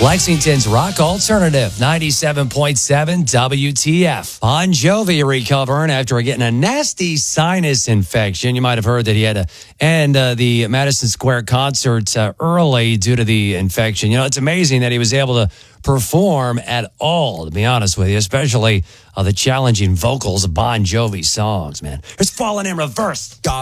Lexington's Rock Alternative, 97.7 WTF. Bon Jovi recovering after getting a nasty sinus infection. You might have heard that he had to end the Madison Square concert early due to the infection. You know, it's amazing that he was able to perform at all, to be honest with you, especially the challenging vocals of Bon Jovi songs, man. It's Falling in Reverse.